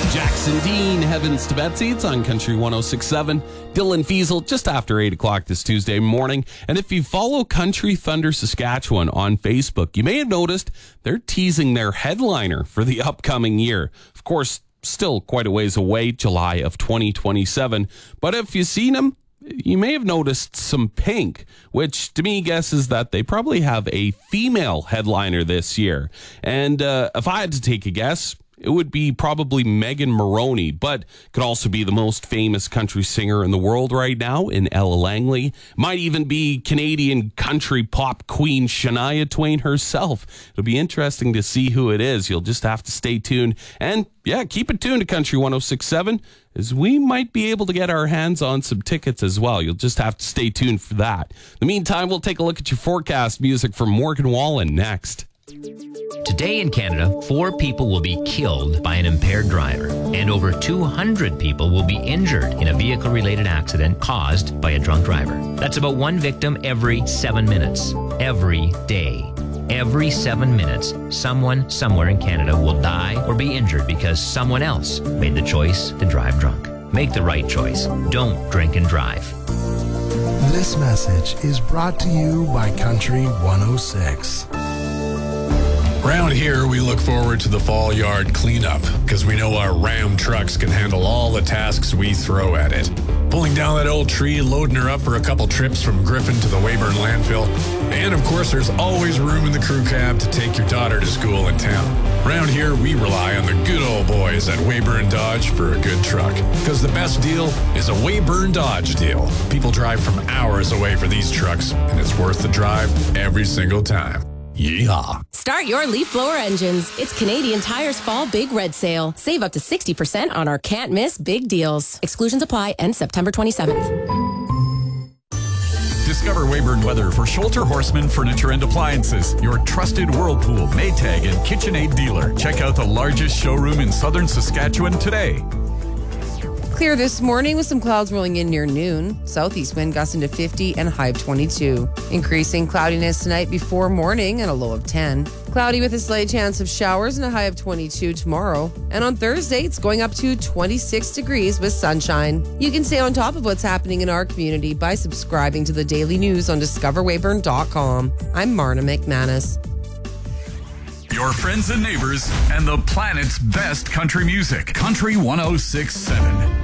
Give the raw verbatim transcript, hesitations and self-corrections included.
Jackson Dean, Heavens to Betsy. It's on Country one oh six point seven. Dylan Fiesel, just after eight o'clock this Tuesday morning. And if you follow Country Thunder Saskatchewan on Facebook, you may have noticed they're teasing their headliner for the upcoming year. Of course, still quite a ways away, July of twenty twenty-seven. But if you've seen them, you may have noticed some pink, which to me guesses that they probably have a female headliner this year. And uh, if I had to take a guess, it would be probably Megan Maroney, but could also be the most famous country singer in the world right now in Ella Langley. Might even be Canadian country pop queen Shania Twain herself. It'll be interesting to see who it is. You'll just have to stay tuned. And yeah, keep it tuned to Country one oh six point seven, as we might be able to get our hands on some tickets as well. You'll just have to stay tuned for that. In the meantime, we'll take a look at your forecast music from Morgan Wallen next. Today in Canada, four people will be killed by an impaired driver, and over two hundred people will be injured in a vehicle-related accident caused by a drunk driver. That's about one victim every seven minutes, every day. Every seven minutes, someone somewhere in Canada will die or be injured because someone else made the choice to drive drunk. Make the right choice. Don't drink and drive. This message is brought to you by Country one oh six. Around here, we look forward to the fall yard cleanup because we know our Ram trucks can handle all the tasks we throw at it. Pulling down that old tree, loading her up for a couple trips from Griffin to the Weyburn landfill. And of course, there's always room in the crew cab to take your daughter to school in town. Around here, we rely on the good old boys at Weyburn Dodge for a good truck. Because the best deal is a Weyburn Dodge deal. People drive from hours away for these trucks, and it's worth the drive every single time. Yeehaw. Start your leaf blower engines. It's Canadian Tire's Fall Big Red Sale. Save up to sixty percent on our can't miss big deals. Exclusions apply. End September twenty-seventh. Discover Weyburn Weather for Scholter Horseman Furniture and Appliances, your trusted Whirlpool, Maytag, and KitchenAid dealer. Check out the largest showroom in southern Saskatchewan today. Clear this morning with some clouds rolling in near noon. Southeast wind gusting to fifty and a high of twenty-two. Increasing cloudiness tonight before morning and a low of ten. Cloudy with a slight chance of showers and a high of twenty-two tomorrow. And on Thursday, it's going up to twenty-six degrees with sunshine. You can stay on top of what's happening in our community by subscribing to the daily news on discover weyburn dot com. I'm Marna McManus. Your friends and neighbors and the planet's best country music. Country one oh six point seven.